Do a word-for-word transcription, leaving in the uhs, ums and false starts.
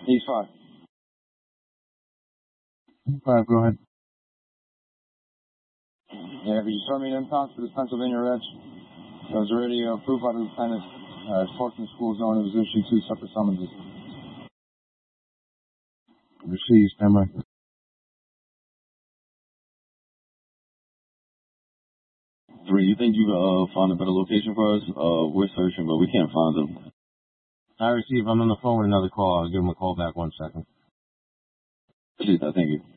He's five. Five, go ahead. Yeah, could you show me them cops for this Pennsylvania Reds? There was already uh, proof by the lieutenant. Uh, parked in the school zone. It was issued two separate summonses. Received, stand by. Three, you think you uh found a better location for us? Uh, we're searching, but we can't find them. I received. I'm on the phone with another call. I'll give him a call back one second. Please, I thank you.